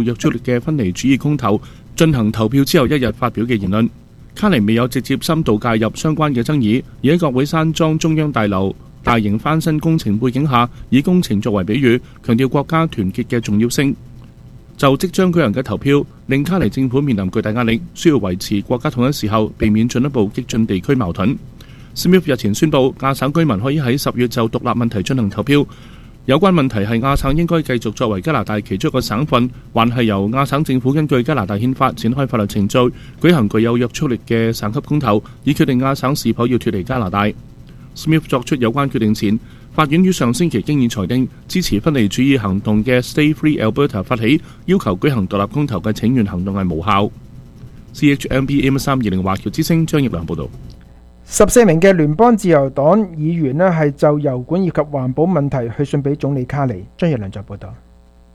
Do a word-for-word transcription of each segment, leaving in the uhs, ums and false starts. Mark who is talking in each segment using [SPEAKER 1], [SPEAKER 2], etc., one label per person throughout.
[SPEAKER 1] 約束力嘅分離主義公投進行投票之後一日發表嘅言論。卡尼未有直接深度介入相關嘅爭議，而喺國會山莊中央大樓大型翻新工程背景下，以工程作為比喻，強調國家團結嘅重要性。就即將舉行嘅投票，令卡尼政府面臨巨大壓力，需要維持國家統一時候，避免進一步激進地區矛盾。Smith 日前宣布，亞省居民可以喺十月就獨立問題進行投票。有關問題係亞省應該繼續作為加拿大其中一個省份，還係由亞省政府根據加拿大憲法展開法律程序，舉行具有約束力嘅省級公投，以決定亞省是否要脫離加拿大。Smith 作出有關決定前，法院於上星期經已裁定，支持分離主義行動嘅 Stay Free Alberta 發起要求舉行獨立公投嘅請願行動係無效。C H M B M 三二零華僑之聲張奕良報導。
[SPEAKER 2] 十四名嘅聯邦自由黨議員呢係就油管以及環保問題去信俾總理卡尼。張奕良再報導。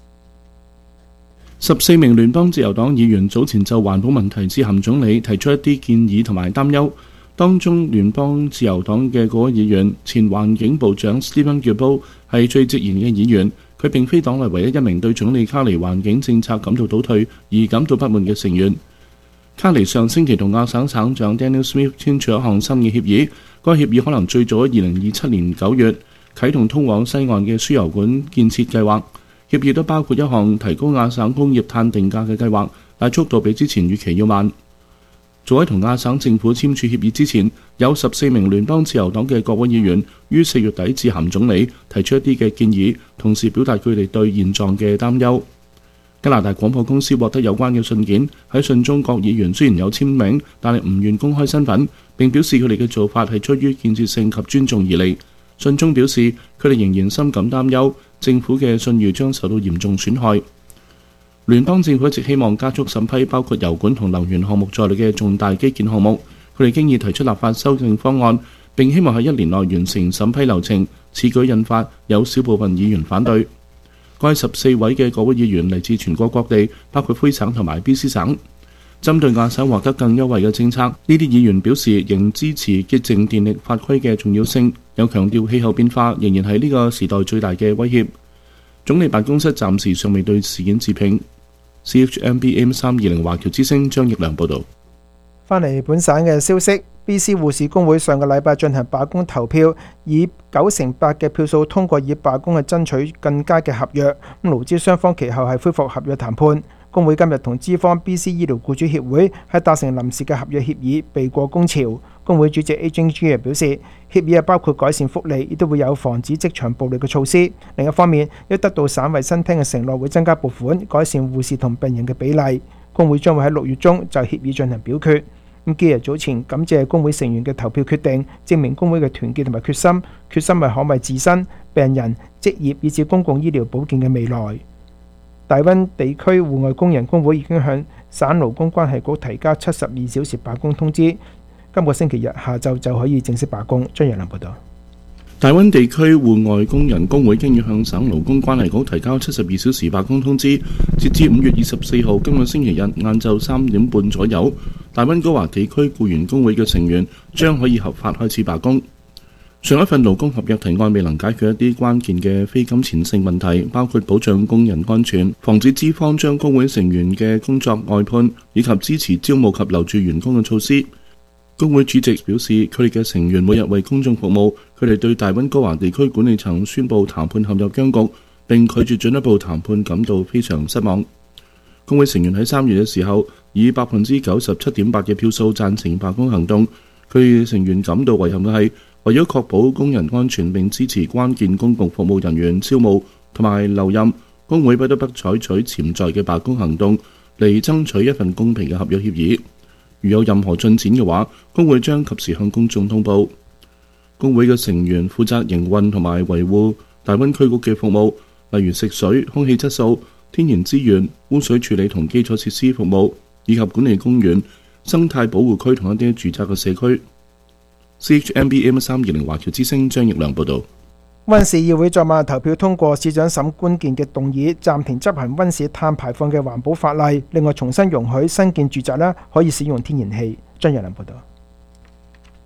[SPEAKER 1] 十四名聯邦自由黨議員早前就環保問題致函總理，提出一啲建議同埋擔憂。當中聯邦自由黨嘅嗰位議員前環境部長 Steven Guilbeault 係最直言嘅議員，佢並非黨內唯一一名對總理卡尼環境政策感到倒退而感到不滿嘅成員。卡尼上星期同亞省省長 Daniel Smith 簽署一項新嘅協議，該協議可能最早喺二零二七年九月啟動通往西岸嘅輸油管建設計劃。協議都包括一項提高亞省工業碳定價嘅計劃，但速度比之前預期要慢。早喺同亞省政府簽署協議之前，有十四名聯邦自由黨嘅國會議員於四月底致函總理，提出一啲嘅建議，同時表達佢哋對現狀嘅擔憂。加拿大廣播公司獲得有關嘅信件，喺信中各議員雖然有簽名，但係唔願公開身份，並表示佢哋嘅做法係出於建設性及尊重而嚟。信中表示，佢哋仍然深感擔憂，政府嘅信譽將受到嚴重損害。聯邦政府一直希望加速審批包括油管同能源項目在內嘅重大基建項目，佢哋經已提出立法修正方案，並希望喺一年內完成審批流程。此舉引發有少部分議員反對。該十四位嘅國會議員嚟自全國各地，包括魁省同埋 B C 省。針對亞省獲得更優惠嘅政策，呢啲議員表示仍支持潔淨電力法規嘅重要性，又強調氣候變化仍然係呢個時代最大嘅威脅。總理辦公室暫時尚未對事件置評。C H M B M 三二零華僑之聲張奕良報導。
[SPEAKER 2] 翻嚟本省嘅消息 ，B C 護士工會上個禮拜進行罷工投票，以九成八嘅票數通過以罷工去爭取更佳嘅合約。咁勞資雙方其後係恢復合約談判。工會今日同資方 B C 醫療僱主協會係達成臨時嘅合約協議，避過工潮。工會主席 Adrian G 表示，協議係包括改善福利，亦都會有防止職場暴力嘅措施。另一方面，亦得到省衛生廳嘅承諾，會增加撥款，改善護士同病人嘅比例。工會將會喺六月中就協議進行表決。咁基日早前感謝工會成員嘅投票決定，證明工會嘅團結同埋決心，決心係捍衛自身、病人、職業以至公共醫療保健嘅未來。大溫地區戶外工人工會已經向省勞工關係局提交七十二小時罷工通知，今個星期日下晝就可以正式罷工。張陽林報道。
[SPEAKER 1] 大溫地區戶外工人工會經已向省勞工關係局提交七十二小時罷工通知，截至五月二十四號今個星期日晏晝三點半左右，大溫哥華地區僱員工會嘅成員將可以合法開始罷工。上一份勞工合約提案未能解決一啲關鍵嘅非金錢性問題，包括保障工人安全、防止資方將工會成員嘅工作外判，以及支持招募及留住員工嘅措施。工會主席表示，佢哋嘅成員每日為公眾服務，佢哋對大溫哥華地區管理層宣布談判陷入僵局，並拒絕進一步談判感到非常失望。工會成員喺三月嘅時候以百分之九十七點八嘅票數贊成罷工行動。佢哋成員感到遺憾嘅係，為咗確保工人安全並支持關鍵公共服務人員招募同埋留任，工會不得不採取潛在嘅罷工行動嚟爭取一份公平嘅合約協議。如有任何進展嘅話，工會將及時向公眾通報。工會嘅成員負責營運同埋維護大溫區局嘅服務，例如食水、空氣質素、天然資源、污水處理同基礎設施服務，以及管理公園、生態保護區同一啲住宅嘅社區。C H M B M 三二零華僑之聲張奕良報導。
[SPEAKER 2] 溫市議會昨晚投票通過市長沈關健嘅動議，暫停執行溫市碳排放嘅環保法例，另外重新容許新建住宅咧可以使用天然氣。張奕良報導。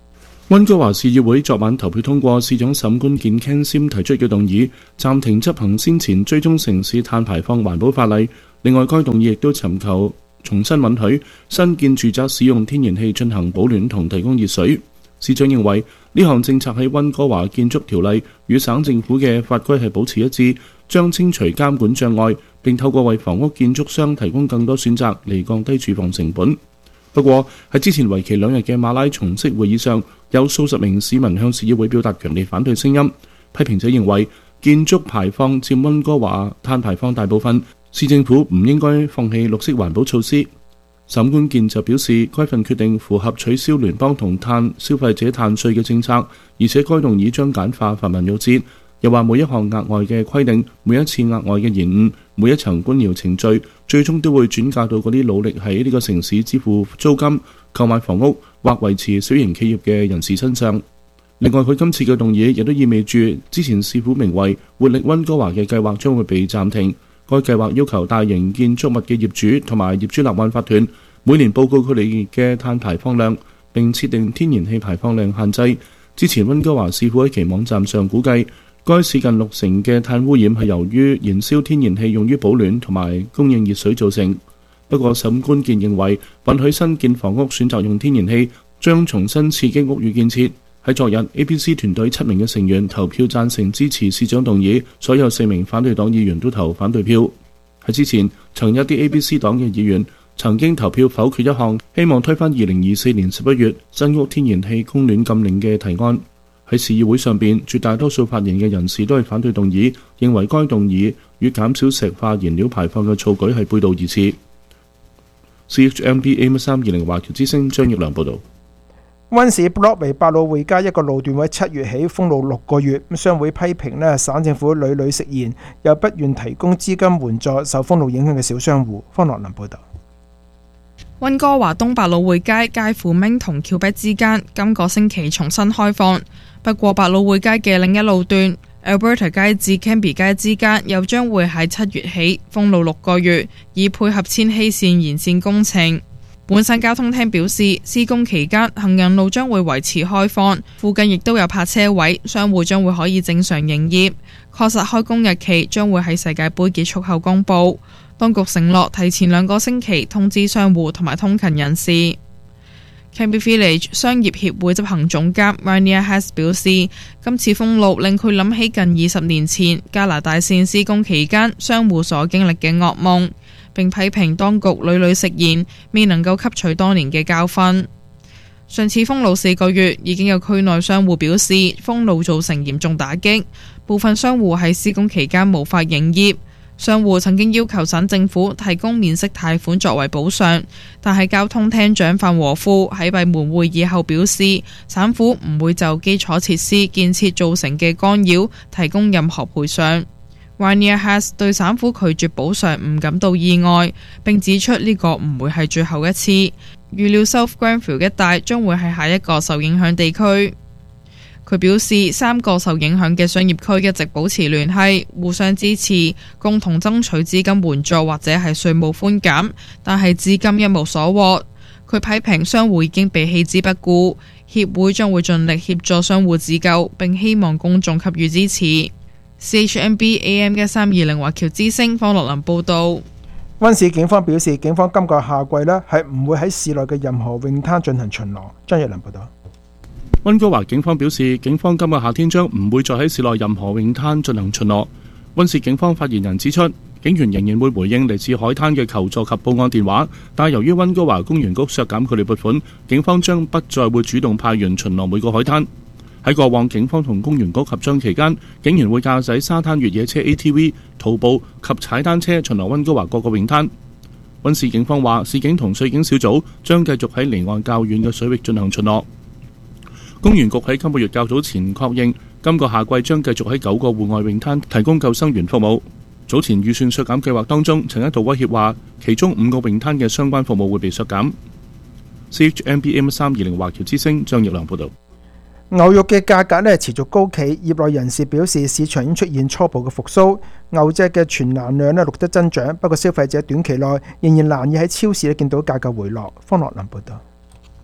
[SPEAKER 1] 溫哥華市議會昨晚投票通過市長沈冠健 Ken Sim 提出嘅動議，暫停執行先前追蹤城市碳排放環保法例。另外，該動議亦都尋求重新允許新建住宅使用天然氣進行保暖同提供熱水。市長認為呢項政策喺溫哥華建築條例與省政府嘅法規係保持一致，將清除監管障礙，並透過為房屋建築商提供更多選擇嚟降低住房成本。不過喺之前為期兩日嘅馬拉松式會議上，有數十名市民向市議會表達強烈反對聲音。批評者認為建築排放佔溫哥華碳排放大部分，市政府唔應該放棄綠色環保措施。沈冠健就表示，該份決定符合取消聯邦同碳消費者碳稅嘅政策，而且該動議將簡化繁文縟節。又話每一項額外嘅規定，每一次額外嘅延誤，每一層官僚程序，最終都會轉嫁到嗰啲努力喺呢個城市支付租金、購買房屋或維持小型企業嘅人士身上。另外，佢今次嘅動議亦都意味住之前市府名為活力溫哥華嘅計劃將會被暫停。該計劃要求大型建築物嘅業主同埋業主立案法團每年報告佢哋嘅碳排放量，並設定天然氣排放量限制。之前溫哥華市府喺其網站上估計，該市近六成嘅碳污染係由於燃燒天然氣用於保暖同埋供應熱水造成。不過，沈冠健認為允許新建房屋選擇用天然氣，將重新刺激屋宇建設。喺昨日 A B C 團隊七名嘅成員投票贊成支持市長動議，所有四名反對黨議員都投反對票。喺之前，曾有啲 A B C 黨嘅議員曾經投票否決一項希望推翻二零二四年十一月新屋天然氣供暖禁令嘅提案。喺市議會上邊，絕大多數發言嘅人士都係反對動議，認為該動議與減少石化燃料排放嘅措舉係背道而馳。C H M B A M 三二零華僑之聲張益良報導。
[SPEAKER 2] 溫市 Broadway 百老匯街一個路段會七月起封路六個月，商會批評呢省政府屢屢食言，又不願提供資金援助受封路影響嘅小商戶。方樂林報導。
[SPEAKER 3] 溫哥華東百老匯街介乎 Main 同橋北之間，今個星期重新開放。不過百老匯街嘅另一路段 Alberta 街至 Cambie 街之間又將會喺七月起封路六個月，以配合千禧線延線工程。本省交通廳表示，施工期間行人路將會維持開放，附近亦都有泊車位，商戶將會可以正常營業。確實開工日期將會喺世界盃結束後公佈。當局承諾提前兩個星期通知商戶同埋通勤人士。Cambie Village 商業協會執行總監 Rania Haas 表示，今次封路令佢諗起近二十年前加拿大線施工期間商戶所經歷嘅噩夢，並批評當局屢屢食言，未能夠吸取多年嘅教訓。上次封路四個月，已經有區內商戶表示封路造成嚴重打擊，部分商戶喺施工期間無法營業。商戶曾經要求省政府提供免息貸款作為補償，但係交通廳長范和富喺閉門會議後表示，省府唔會就基礎設施建設造成嘅干擾提供任何賠償。Rania Haas 對省府拒絕補償唔感到意外，並指出呢個唔會係最後一次。預料 South Grenville 一帶將會係下一個受影響地區。佢表示，三個受影響嘅商業區一直保持聯繫，互相支持，共同爭取資金援助或者係稅務寬減，但係至今一無所獲。佢批評商戶已經被棄之不顧，協會將會盡力協助商戶自救，並希望公眾給予支持。C H M B A M 一三二零華僑之聲方樂林報導。
[SPEAKER 2] 溫市警方表示，警方今個夏季呢係唔會喺市內嘅任何泳灘進行巡邏。張日良報導。
[SPEAKER 1] 溫哥華警方表示，警方今個夏天將唔會再喺市內任何泳灘進行巡邏。溫市警方發言人指出，警員仍然會回應嚟自海灘嘅求助及報案電話，但係由於溫哥華公園局削減佢哋撥款，警方將不再會主動派員巡邏每個海灘。喺過往警方同公園局合作期間，警員會駕駛沙灘越野車 A T V、徒步及踩單車巡邏溫哥華各個泳灘。溫市警方話，市警同水警小組將繼續喺離岸較遠嘅水域進行巡邏。公園局喺今個月較早前確認，今個夏季將繼續喺九個戶外泳灘提供救生員服務。早前預算削減計劃當中，曾一度威脅話，其中五個泳灘嘅相關服務會被削減。C H M B M 三二零華僑之聲張奕良報導。
[SPEAKER 2] 牛肉嘅價格呢持續高企，業內人士表示市場已經出現初步嘅復甦，牛隻嘅存欄量呢錄得增長，不過消費者短期內仍然難以喺超市呢見到價格回落。方樂林報導。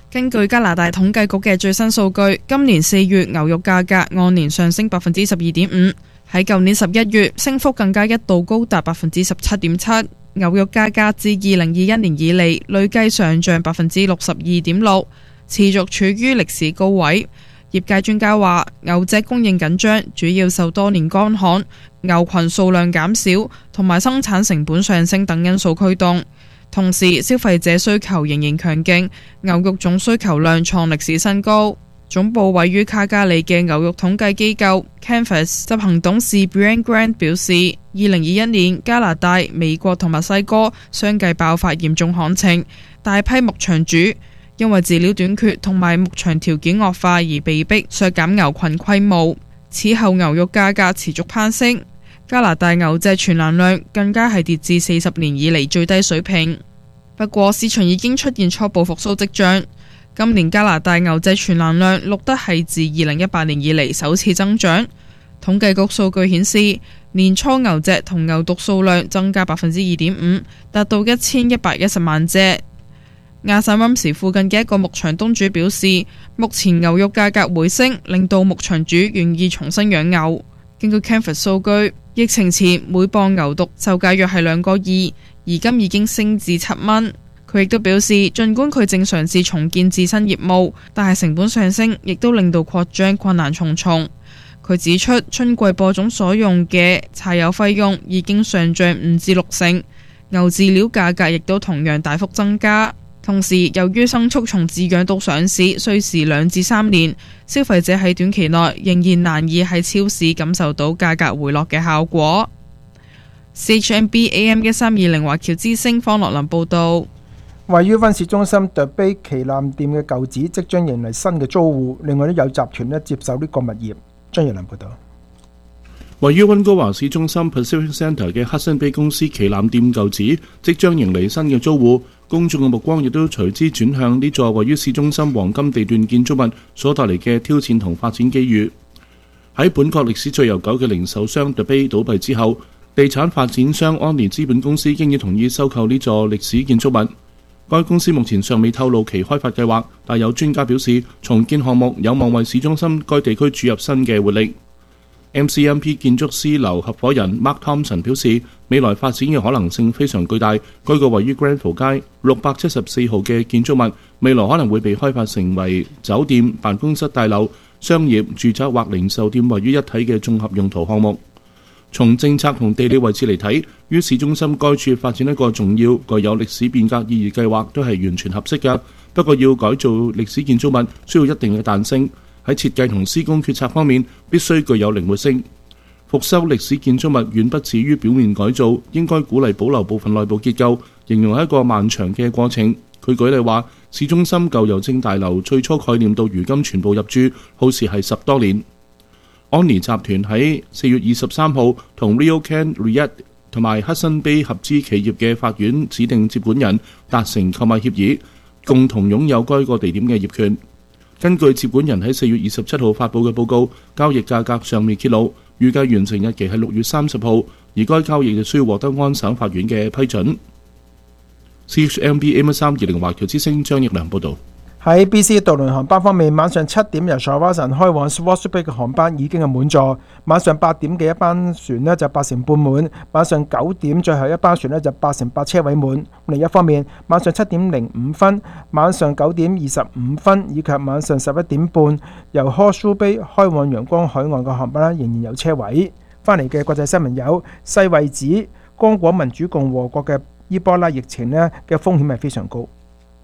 [SPEAKER 3] 根據加拿大統計局嘅最新數據，今年四月牛肉價格按年上升百分之十二點五，喺舊年十一月升幅更加一度高達百分之十七點七。牛肉價格自二零二一年以嚟累計上漲百分之六十二點六，持續處於歷史高位。業界專家話，牛隻供應緊張，主要受多年乾旱、牛群數量減少同埋生產成本上升等因素驅動。同時，消費者需求仍然強勁，牛肉總需求量創歷史新高。總部位於卡加里嘅牛肉統計機構 Canvas 執行董事 Brian Grant 表示，二零二一年加拿大、美國同墨西哥相繼爆發嚴重旱情，大批牧場主因為飼料短缺同埋牧場條件惡化而被迫削減牛群規模。此後牛肉價格持續攀升，加拿大牛隻存欄量更加係跌至四十年以嚟最低水平。不過市場已經出現初步復甦跡象。今年加拿大牛隻存欄量錄得係自二零一八年以嚟首次增長。統計局數據顯示，年初牛隻同牛犢數量增加百分之二點五，達到一千一百一十萬隻。亞薩溫時附近嘅一個牧場東主表示，目前牛肉價格回升，令到牧場主願意重新養牛。根據 Canvas 數據，疫情前每磅牛犢售價約係兩個二，而今已經升至七蚊。佢亦都表示，儘管佢正嘗試重建自身業務，但係成本上升，亦都令到擴張困難重重。佢指出，春季播種所用嘅柴油費用已經上漲五至六成，牛飼料價格亦都同樣大幅增加。同時，由於牲畜從飼養到上市需時兩至三年，消費者喺短期內仍然難以喺超市感受到價格回落嘅效果。C H M B A M 一三二零華僑之聲方樂林報導。
[SPEAKER 2] 位於溫市中心 The Bay 旗艦店嘅舊址即將迎嚟新嘅租戶，另外都有集團咧接手呢個物業。張業良報導。
[SPEAKER 1] 位於溫哥華市中心 Pacific Centre 嘅黑森卑公司旗艦店舊址即將迎嚟新嘅租戶，公眾嘅目光亦都隨之轉向呢座位於市中心黃金地段建築物所帶嚟嘅挑戰同發展機遇。喺本國歷史最悠久嘅零售商 The Bay 倒閉之後，地產發展商安妮資本公司經已同意收購呢座歷史建築物。該公司目前尚未透露其開發計劃，但有專家表示，重建項目有望為市中心該地區注入新嘅活力。M C M P 建築師樓合夥人 Mark Thompson 表示，未來發展嘅可能性非常巨大。該個位於 Granville 街六百七十四號嘅建築物，未來可能會被開發成為酒店、辦公室大樓、商業、住宅或零售店位於一體嘅綜合用途項目。從政策同地理位置嚟睇，於市中心該處發展一個重要、具有歷史變革意義計劃都係完全合適嘅。不過要改造歷史建築物需要一定嘅彈性，喺設計同施工決策方面必須具有靈活性。復修歷史建築物遠不止於表面改造，應該鼓勵保留部分內部結構，形容係一個漫長嘅過程。佢舉例話，市中心舊郵政大樓最初概念到如今全部入住，耗時係十多年。安妮集團喺四月二十三號同 RioCan REIT 同埋黑森卑合資企業嘅法院指定接管人達成購買協議，共同擁有該個地點嘅業權。根據接管人喺四月二十七號發布嘅報告，交易價格尚未揭露，預計完成日期係六月三十號，而該交易就需要獲得安省法院嘅批准。C H M B A 一三二零華僑之聲張益良報導。
[SPEAKER 2] 喺 B C 渡輪航班方面，晚上七點由 Shawinigan 開往 Swartz Bay 嘅航班已經係滿座，晚上八點嘅一班船呢就八成半滿，晚上九點最後一班船呢就八成八車位滿。另一方面，晚上七點零五分、晚上九點二十五分以及晚上十一點半由 Horseshoe Bay 開往陽光海岸嘅航班仍然有車位。翻嚟嘅國際新聞有：世衛指剛果民主共和國嘅伊波拉疫情呢嘅風險係非常高。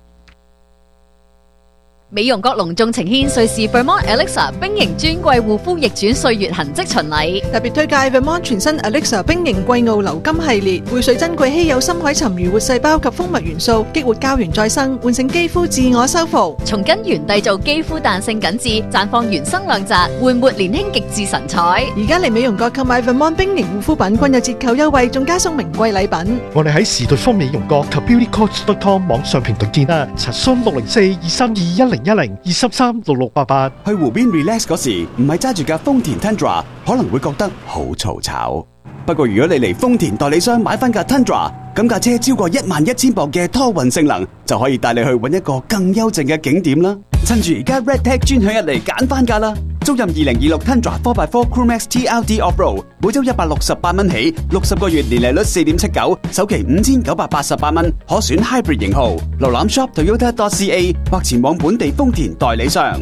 [SPEAKER 4] 美容閣隆重呈獻瑞士 Vermont Elixir 冰凝專櫃護膚逆轉歲月痕跡巡禮，
[SPEAKER 5] 特別推介 Vermont 全新 Elixir 冰凝季奧流金系列，匯萃珍貴稀有深海沉魚活細胞及蜂蜜元素，激活膠原再生，喚醒肌膚自我修復，
[SPEAKER 4] 從根源締造肌膚彈性緊緻，綻放原生亮澤，煥沒年輕極致神采。
[SPEAKER 5] 而家嚟美容閣購買 Vermont 冰凝護膚品，均有折扣優惠，仲加送名貴禮品。
[SPEAKER 6] 我哋喺時代豐美容閣及 beauty coach dot com 網上平台見啦，查詢六零四二三二一零一零二三三六六八八。
[SPEAKER 7] 去湖邊 relax 嗰時，唔係揸住架豐田 Tundra，可能會覺得好嘈吵。 不過如果你嚟豐田代理商買翻架 Tundra， 咁架車超過一萬一千磅嘅拖運性能，就可以帶你去搵一個更幽靜嘅景點啦。趁住而家 Redtech 專享日嚟揀翻架啦！租任二零二六 Tundra 四 by 四 Crew Max T L D Off-Road， 每周一百六十八蚊起，六十個月年利率四點七九，首期五千九百八十八蚊，可選 Hybrid 型號。瀏覽 shop toyota dot c a 或前往本地豐田代理商。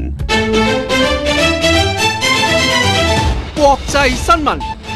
[SPEAKER 8] 國際新聞。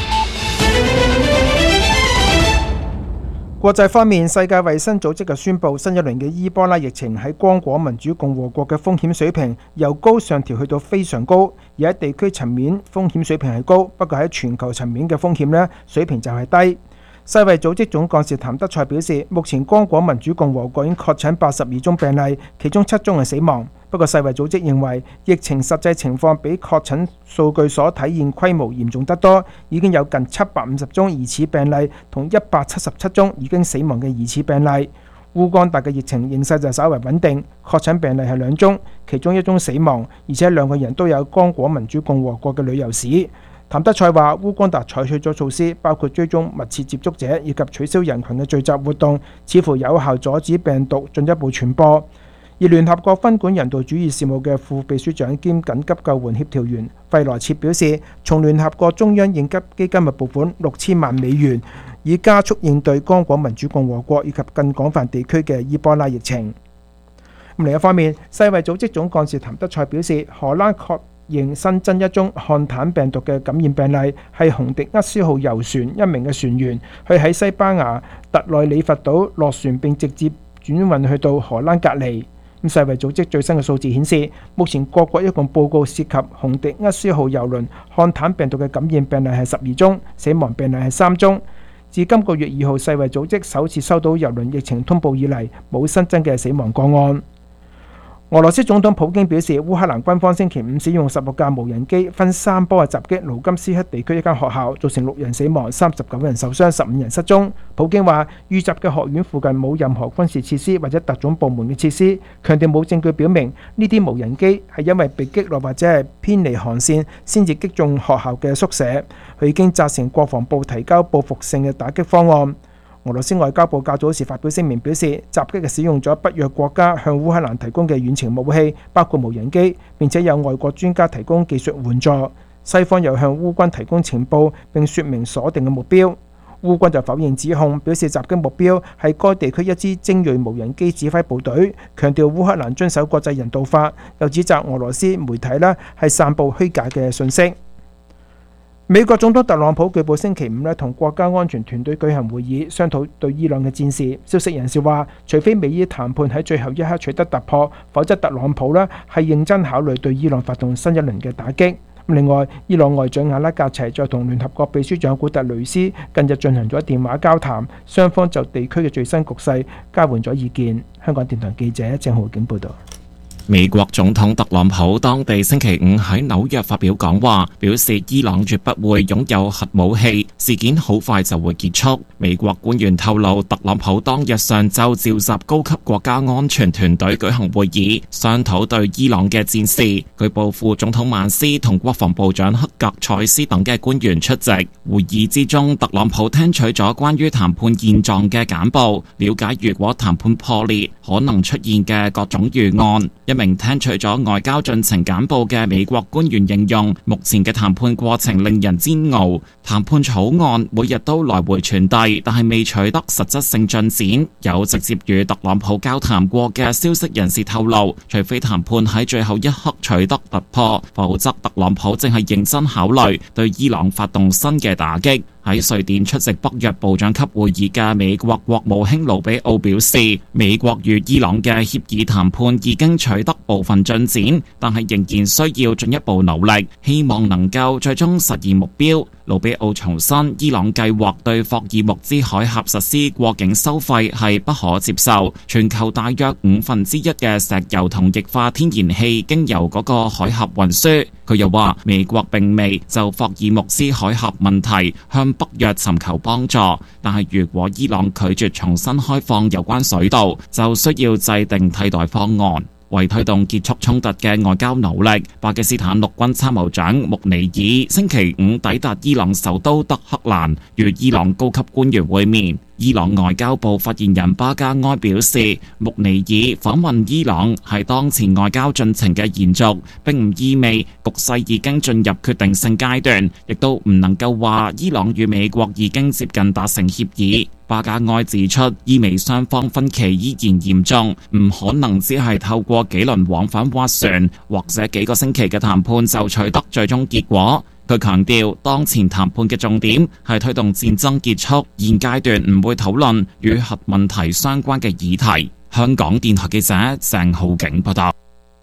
[SPEAKER 2] 國際方面，世界衛生組織就宣布新一輪嘅伊波拉疫情喺剛果民主共和國嘅風險水平由高上調去到非常高，而喺地區層面風險水平係高，不過喺全球層面嘅風險呢水平就係低。世衛組織總幹事譚德塞表示，目前剛果民主共和國已經確診八十二宗病例，其中七宗係死亡。不過世衛組織認為疫情實際情況比確診數據所體現規模嚴重得多，已經有近七百五十宗疑似病例同一百七十七宗已經死亡嘅疑似病例。烏干達嘅疫情形勢就稍為穩定，確診病例係兩宗，其中一宗死亡，而且兩個人都有剛果民主共和國嘅旅遊史。譚德塞話，烏干達採取咗措施，包括追蹤密切接觸者以及取消人群嘅聚集活動，似乎有效阻止病毒進一步傳播。而聯合國分管人道主義事務嘅副秘書長兼緊急救援協調員費萊切表示，從聯合國中央應急基金嘅撥款六千萬美元，以加速應對剛果民主共和國以及更廣泛地區嘅伊波拉疫情。另一方面，世衛組織總幹事譚德塞表示，荷蘭確認新增一宗漢坦病毒嘅感染病例，係洪迪厄斯號遊船一名嘅船員，佢喺西班牙特內里佛島落船並直接轉運去到荷蘭隔離。世衛組織最新嘅數字顯示，目前各國一共報告涉及洪迪厄斯號郵輪漢坦病毒嘅感染病例係十二宗，死亡病例係三宗。自今個月二號世衛組織首次收到郵輪疫情通報以嚟，冇新增嘅死亡個案。俄羅斯總統普京表示，烏克蘭軍方星期五使用十六架無人機分三波嘅襲擊盧甘斯克地區一間學校，造成六人死亡、三十九人受傷、十五人失蹤。普京話，遇襲嘅學院附近冇任何軍事設施或者特種部門嘅設施，強調冇證據表明呢啲無人機係因為被擊落或者係偏離航線先至擊中學校嘅宿舍。佢已經責成國防部提交報復性嘅打擊方案。俄羅斯外交部較早時發表聲明表示，襲擊係使用咗北約國家向烏克蘭提供嘅遠程武器，包括無人機，並且有外國專家提供技術援助。西方又向烏軍提供情報並說明鎖定嘅目標。烏軍就否認指控，表示襲擊目標係該地區一支精鋭無人機指揮部隊，強調烏克蘭遵守國際人道法，又指責俄羅斯媒體呢係散佈虛假嘅信息。美國總統特朗普據報星期五咧同國家安全團隊舉行會議，商討對伊朗嘅戰事。消息人士話，除非美伊談判喺最後一刻取得突破，否則特朗普咧係認真考慮對伊朗發動新一輪嘅打擊。另外，伊朗外長阿拉格齊再同聯合國秘書長古特雷斯近日進行咗電話交談，雙方就地區嘅最新局勢交換咗意見。香港電台記者鄭浩景報道。
[SPEAKER 9] 美國總統特朗普當地星期五喺紐約發表講話，表示伊朗絕不會擁有核武器，事件好快就會結束。美國官員透露，特朗普當日上晝召集高級國家安全團隊舉行會議，商討對伊朗嘅戰事。據報副總統曼斯同國防部長克格塞斯等嘅官員出席會議之中，特朗普聽取咗關於談判現狀嘅簡報，了解如果談判破裂可能出現嘅各種預案。一名聽取咗外交進程簡報嘅美國官員形容，目前嘅談判過程令人煎熬，談判草案每日都來回傳遞，但係未取得實質性進展。有直接與特朗普交談過嘅消息人士透露，除非談判喺最後一刻取得突破，否則特朗普正係認真考慮對伊朗發動新嘅打擊。喺瑞典出席北約部長級會議嘅美國國務卿盧比奧表示，美國與伊朗嘅協議談判已經取得部分進展，但係仍然需要進一步努力，希望能夠最終實現目標。盧比奧重申，伊朗計劃對霍爾木茲海峽實施過境收費係不可接受。全球大約五分之一嘅石油同液化天然氣經由嗰個海峽運輸。佢又話，美國並未就霍爾木茲海峽問題向北約尋求幫助，但係如果伊朗拒絕重新開放有關水道，就需要制定替代方案。 為推動結束衝突嘅外交努力，巴基斯坦陸軍參謀長穆尼爾星期五抵達伊朗首都德黑蘭，與伊朗高級官員會面。伊朗外交部發言人巴加埃表示，穆尼爾訪問伊朗係當前外交進程嘅延續，並唔意味局勢已經進入決定性階段，亦都唔能夠話伊朗與美國已經接近達成協議。巴加埃指出，伊美雙方分歧依然嚴重，唔可能只係透過幾輪往返斡旋或者幾個星期嘅談判就取得最終結果。佢強調，當前談判嘅重點係推動戰爭結束，現階段唔會討論與核問題相關嘅議題。香港電台記者鄭浩景報道。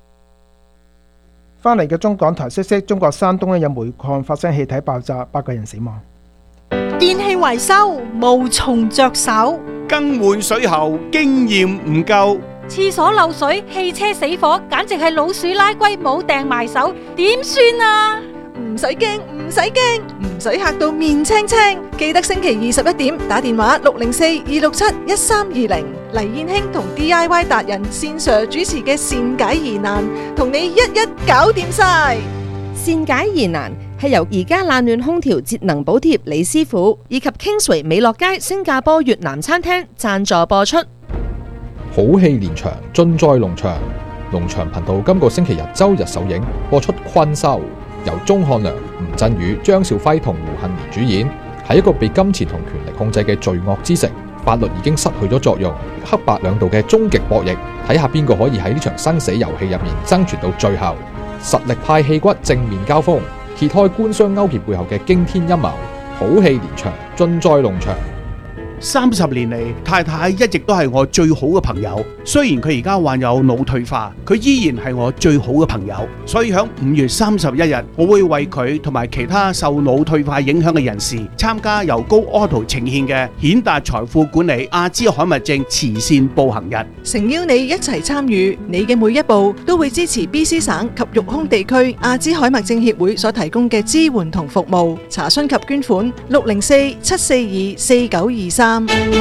[SPEAKER 2] 翻嚟嘅中港台消息，中國山東有煤礦發生氣體爆炸，八個人死亡。
[SPEAKER 10] 電器維修無從着手，
[SPEAKER 8] 更換水喉經驗唔夠，
[SPEAKER 10] 廁所漏水、汽車死火，簡直係老鼠拉龜冇掟埋手，點算啊？
[SPEAKER 5] 唔使驚，唔使驚，唔使嚇到面青青。記得星期二十一點打電話六零四二六七一三二零，黎燕卿同 D I Y 達人線上主持嘅善解疑難，同你一一搞掂晒。
[SPEAKER 11] 善解疑難係由而家冷暖空調節能補貼李師傅以及 Kingsway 美樂街新加坡越南餐廳贊助播出。
[SPEAKER 12] 好戲連場，盡在農場。農場頻道今個星期日周日首映播出《困獸》。由鐘漢良、吳鎮宇、張兆輝同胡杏兒主演，係一個被金錢同權力控制嘅罪惡之城，法律已經失去咗作用，黑白兩道嘅終極博弈，睇下邊個可以喺呢場生死遊戲入面爭存到最後。實力派戲骨正面交鋒，揭開官商勾結背後嘅驚天陰謀，好戲連場，盡在農場。
[SPEAKER 8] 三十年嚟，太太一直都係我最好嘅朋友。雖然佢而家患有腦退化，佢依然係我最好嘅朋友。所以喺五月三十一日，我會為佢同埋其他受腦退化影響嘅人士參加由高 Auto 呈獻嘅顯達財富管理阿茲海默症慈善步行日，
[SPEAKER 5] 誠邀你一齊參與。你嘅每一步都會支持 B C 省及育空地區阿茲海默症協會所提供嘅支援同服務。查詢及捐款六零四七四二四九二三。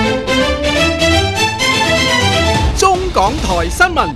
[SPEAKER 8] 中港台新聞。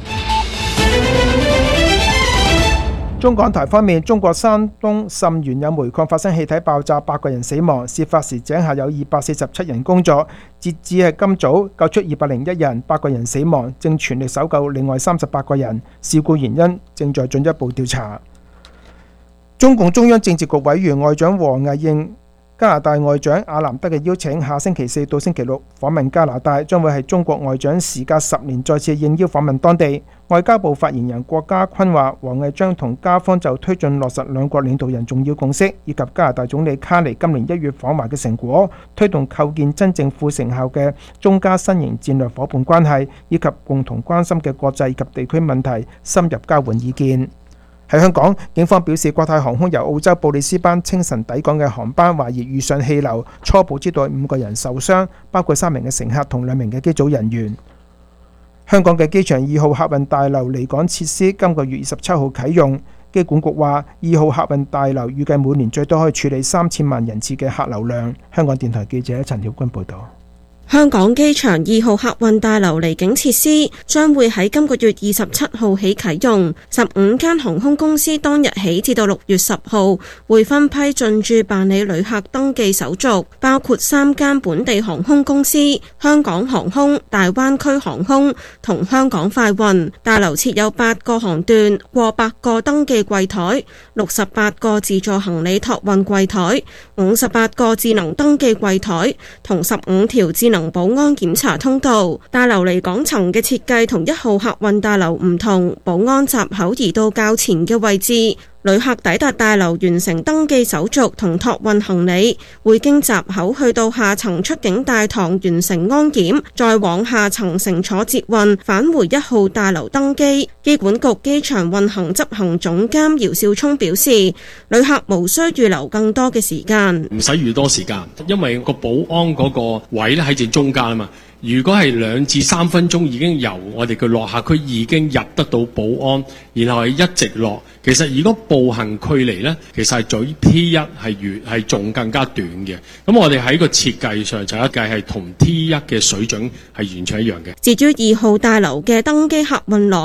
[SPEAKER 2] 中港台方面，中國山東沁源有煤礦發生氣體爆炸，八個人死亡。事發時井下有二百四十七人工作，截至係今早救出二百零一人，八個人死亡，正全力搜救另外三十八個人。事故原因正在進一步調查。中共中央政治局委員外長王毅應加拿大外長阿南德嘅邀請，下星期四到星期六訪問加拿大，將會係中國外長時隔十年再次應邀訪問當地。外交部發言人郭家坤話，王毅將同加方就推進落實兩國領導人重要共識，以及加拿大總理卡尼今年一月訪華嘅成果，推動構建真正富成效嘅中加新型戰略夥伴關係，以及共同關心嘅國際及地區問題，深入交換意見。喺香港，警方表示國泰航空由澳洲布里斯班清晨抵港嘅航班懷疑遇上氣流，初步知道五個人受傷，包括三名嘅乘客同兩名嘅機組人員。香港嘅機場二號客運大樓離港設施今個月二十七號啟用，機管局話二號客運大樓預計每年最多可以處理三千萬人次嘅客流量。香港電台記者陳曉君報導。
[SPEAKER 13] 香港機場二號客運大樓離境設施將會喺今個月二十七號起啟用，十五間航空公司當日起至到六月十號會分批進駐辦理旅客登記手續，包括三間本地航空公司、香港航空、大灣區航空同香港快運。大樓設有八個航段、過百個登記櫃台、六十八個自助行李託運櫃台、五十八個智能登記櫃台同十五條智能保安檢查通道。大樓離港層嘅設計同一號客運大樓唔同，保安閘口移到較前嘅位置。旅客抵達大樓完成登記手續同託運行李，會經閘口去到下層出境大堂完成安檢，再往下層乘坐捷運返回一號大樓登機。機管局機場運行執行總監姚少聰表示，旅客無需預留更多嘅時間，
[SPEAKER 14] 唔使預多時間，因為個保安嗰個位咧喺正中間啊嘛。如果係兩至三分鐘已經由我哋嘅落客區已經入得到保安，然後係一直落。其實如果步行距離呢，其實係比 T 一係越係仲更加短嘅。咁我哋喺個設計上就一計係同 T 一嘅水準係完全一樣嘅。
[SPEAKER 13] 至於二號大樓嘅登機客運廊，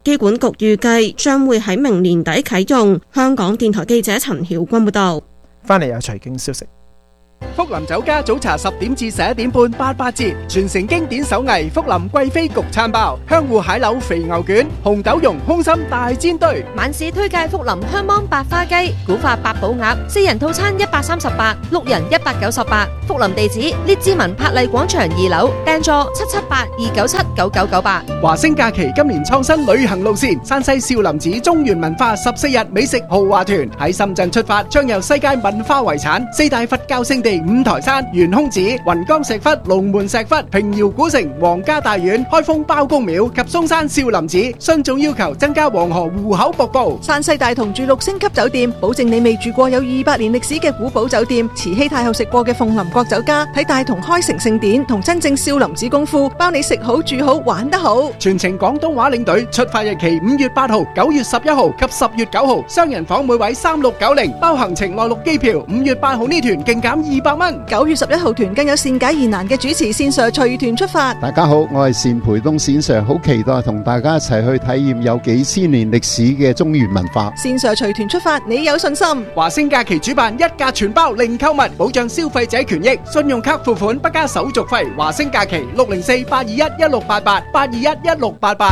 [SPEAKER 13] 機管局預計將會喺明年底啟用。香港電台記者陳曉君報道。
[SPEAKER 2] 翻嚟有財經消息。
[SPEAKER 15] 福林酒家早茶十點至十一點半八八折，傳承經典手藝福林貴妃焗餐包、香芋蟹柳肥牛卷、紅豆蓉空心大煎堆。
[SPEAKER 11] 晚市推介福林香芒白花雞、古法八寶鴨，四人套餐一百三十八，六人一百九十八。福林地址：列治文柏麗廣場二樓，訂座七七八二九七九九九八。
[SPEAKER 15] 華星假期今年創新旅行路線，山西少林寺中原文化十四日美食豪華團喺深圳出發，暢遊世界文化遺產、四大佛教聖地五台山、懸空寺、雲岡石窟、龍門石窟、平遙古城、皇家大院、開封包公廟及嵩山少林寺。信眾要求增加黃河湖口瀑布。
[SPEAKER 5] 山西大同住六星級酒店，保證你未住過有二百年歷史嘅古堡酒店。慈禧太后食過嘅鳳林國酒家，睇大同開城聖典同真正少林寺功夫，包你食好住好玩得好。
[SPEAKER 15] 全程廣東話領隊，出發日期五月八號、九月十一號及十月九號，雙人房每位三六九零，包行程內陸機票。五月八號呢團勁減二百蚊。
[SPEAKER 5] 九月十一號團更有善解疑難嘅主持線上隨團出發。
[SPEAKER 16] 大家好，我係單培東線上，好期待同大家一齊去體驗有幾千年歷史嘅中原文化。
[SPEAKER 5] 線上隨團出發，你有信心？
[SPEAKER 15] 華星假期主辦一價全包零購物，保障消費者權益，信用卡付款不加手續費。華星假期六零四八二一一六八八八二一一六八八。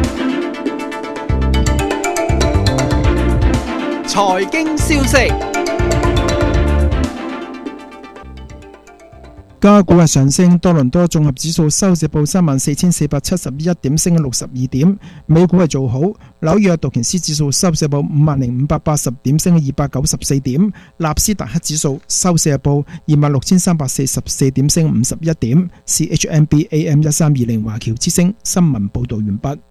[SPEAKER 15] 財經消息。
[SPEAKER 2] 加股係上升，多倫多綜合指數收市報三萬四千四百七十一點，升六十二點。美股係做好，紐約道瓊斯指數收市報五萬零五百八十點，升二百九十四點。納斯達克指數收市報二萬六千三百四十四點，升五十一點。C H M B A M 一三二零華僑之聲新聞報道完畢。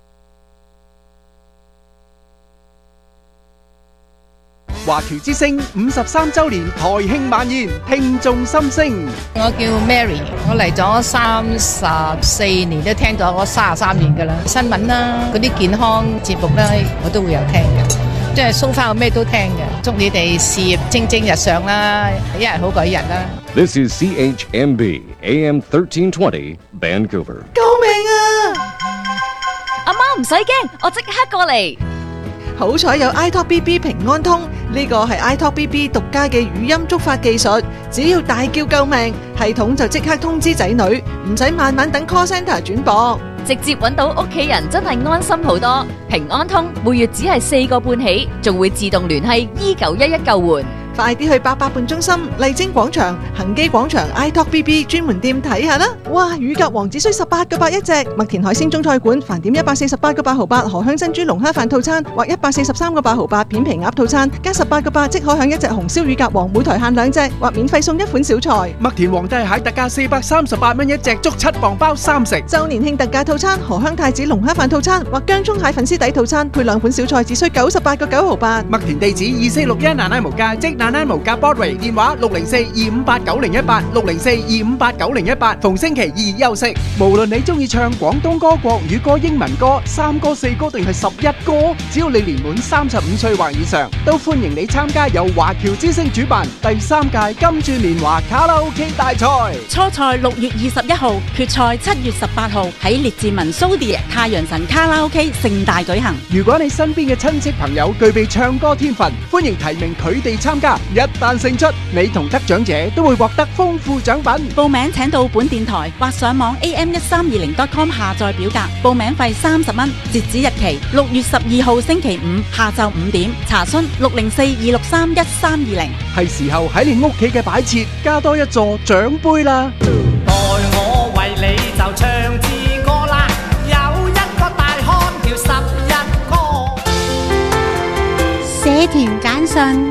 [SPEAKER 15] 華僑之聲五十三週年台慶晚宴，聽眾心聲。
[SPEAKER 17] 我叫 Mary， 我嚟咗三十四年，都聽咗我三十三年噶啦。新聞啦，嗰啲健康節目咧，我都會有聽嘅。即係 so far 我咩都聽嘅。祝你哋事業蒸蒸日上啦，一日好過一日啦。
[SPEAKER 18] This is C H M B A M thirteen twenty Vancouver。
[SPEAKER 5] 救命啊！
[SPEAKER 4] 阿媽唔使驚，我即刻過嚟。
[SPEAKER 5] 好彩有 iTalk B B 平安通，呢個係 iTalk B B 獨家嘅語音觸發技術，只要大叫救命，系統就即刻通知仔女，唔使慢慢等 call centre 轉播，
[SPEAKER 4] 直接揾到屋企人，真係安心好多。平安通每月只係四個半起，仲會自動聯繫一九一一救援。
[SPEAKER 5] 快啲去八佰伴中心、麗晶廣場、恒基廣場 iTalk B B 專門店睇下啦！哇，乳鴿王只需十八個八一隻，麥田海鮮中菜館飯點一百四十八個八毫八河香珍珠龍蝦飯套餐，或一百四十三個八毫八片皮鴨套餐，加十八個八即可享一隻紅燒乳鴿王，每台限兩隻，或免費送一款小菜。
[SPEAKER 15] 麥田皇帝蟹特價四百三十八蚊一隻，足七磅包三食。
[SPEAKER 5] 周年慶特價套餐，河香太子龍蝦飯套餐，或姜葱蟹粉絲底套餐，配兩款小菜，只需九十八個九毫八。
[SPEAKER 15] 麥田地址二四六一南拉無街，即南拉無街 Broadway， 電話六零四二五八九零一八六零四二五八九零一八，逢星期二休息。無論你中意唱廣東歌、國語歌、英文歌、三歌、四歌定係十一歌，只要你年滿三十五歲或以上，都歡迎你參加由華僑之聲主辦第三屆金鑽年華卡拉 OK 大賽。
[SPEAKER 19] 初賽六月二十一號，決賽七月十八號喺列治文蘇迪太陽神卡拉 OK 盛大舉行。
[SPEAKER 15] 如果你身邊嘅親戚朋友具備唱歌天分，歡迎提名佢哋參加。一旦勝出，你同得獎者都會獲得豐富獎品。
[SPEAKER 19] 報名請到本電台或上網 A M 一三二零 dot com 下載表格，報名費三十蚊，截止日期六月十二號星期五下晝五點。查詢六零四二六三一三二零。
[SPEAKER 15] 係時候喺你屋企嘅擺設加多一座獎杯啦！
[SPEAKER 20] 待我為你就唱支歌啦，有一個大漢叫十一哥。
[SPEAKER 10] 社團簡訊。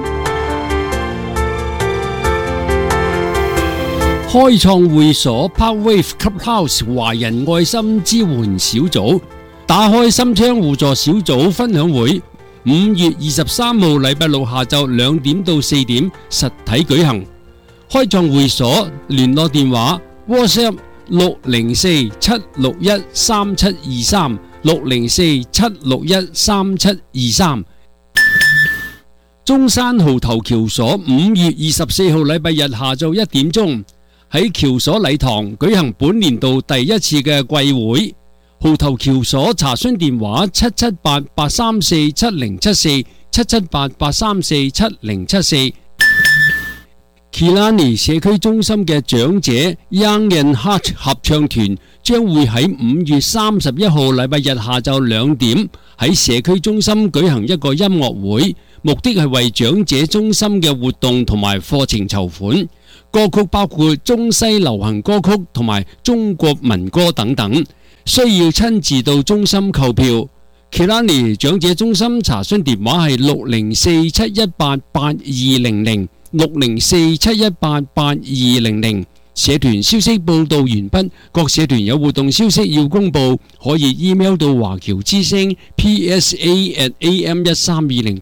[SPEAKER 21] 開創會所 Parkwave Clubhouse 華人愛心支援小組打開心窗互助小組分享會，五月二十三號禮拜六下晝兩點到四點實體舉行。開創會所聯絡電話 WhatsApp 六零四七六一三七二三六零四七六一三七二三。中山蠔頭橋所五月二十四號禮拜日下晝一點鐘喺橋所禮堂舉行本年度第一次嘅季會， 號頭橋所查詢電話七七八八三四七零七四七七八八三四七零七四。Killarney 社區中心嘅長者 Young and Heart 合唱團將會喺五月三十一號禮拜日下晝兩點喺社區中心舉行一個音樂會，目的係為長者中心嘅活動同埋課程籌款。歌曲包括中西流行歌曲同埋中國民歌等等，需要親自到中心購票。Killarney 長者中心查詢電話係六零四七一八八二零零。六零四七一八八二零零。社團消息報道完畢，各社團有活動消息要公佈，可以 email 到華僑之聲 P S A at A M 一三二零